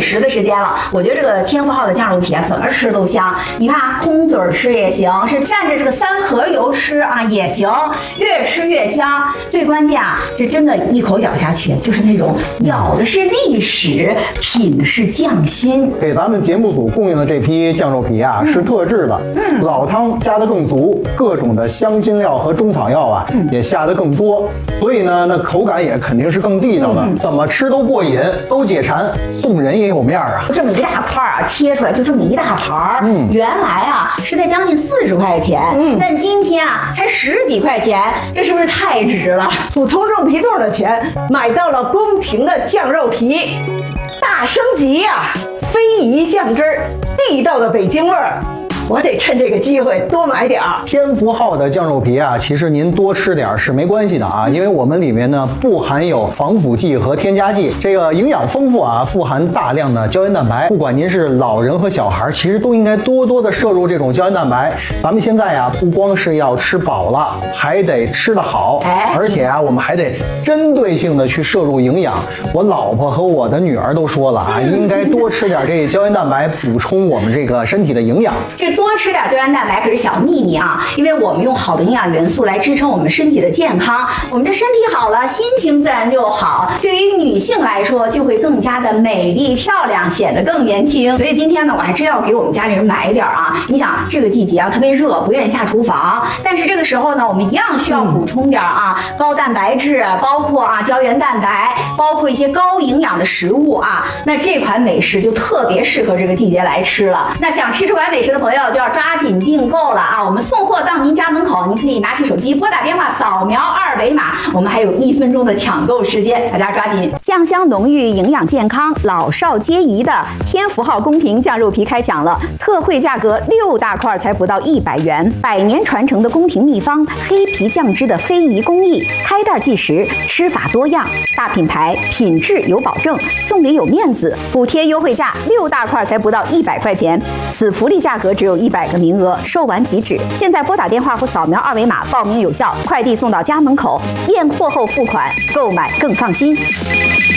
时的时间了。我觉得这个天福号的酱肉皮啊，怎么吃都香。你看啊，空嘴吃也行，是蘸着这个三合油吃啊也行，越吃越香。最关键啊，这真的一口咬下去，就是那种咬的是历史，品的是匠心。 给咱们节目组供应的这批酱肉皮啊，是特制的，老汤加的更足，各种的香辛料和中草药啊，也下的更多，所以呢，那口感也肯定是更地道的，怎么吃都过瘾，都解馋，送人也有面啊。 这么一大块啊，切出来就这么一大盘儿，原来啊是在将近40块钱，但今天啊才10几块钱，这是不是太值了？ 普通肉皮冻的钱买到了宫廷的酱肉皮，大升级呀！非遗酱汁儿，地道的北京味儿。我得趁这个机会多买点儿。 天福号的酱肉皮啊，其实您多吃点是没关系的啊，因为我们里面呢不含有防腐剂和添加剂，这个营养丰富啊，富含大量的胶原蛋白。不管您是老人和小孩，其实都应该多多的摄入这种胶原蛋白。咱们现在啊，不光是要吃饱了，还得吃得好，而且啊，我们还得针对性的去摄入营养。我老婆和我的女儿都说了啊，应该多吃点这胶原蛋白，补充我们这个身体的营养。 这多吃点胶原蛋白可是小秘密啊，因为我们用好的营养元素来支撑我们身体的健康，我们这身体好了，心情自然就好。对于女性来说，就会更加的美丽漂亮，显得更年轻。所以今天呢，我还真要给我们家里人买点啊。你想这个季节啊，特别热，不愿意下厨房，但是这个时候呢，我们一样需要补充点啊，高蛋白质，包括啊胶原蛋白，包括一些高营养的食物啊。那这款美食就特别适合这个季节来吃了。那想吃这款美食的朋友就要抓紧订购了啊！我们送货到您家门口，您可以拿起手机拨打电话，扫描2维码，我们还有1分钟的抢购时间，大家抓紧！酱香浓郁，营养健康，老少皆宜的天福号宫廷酱肉皮开讲了，特惠价格6大块才不到100元，100年传承的宫廷秘方，黑皮酱汁的非遗工艺，开袋即食，吃法多样，大品牌，品质有保证，送礼有面子，补贴优惠价6大块才不到100块钱，此福利价格只有100个名额，售完即止。现在拨打电话或扫描2维码报名有效，快递送到家门口，验货后付款，购买更放心。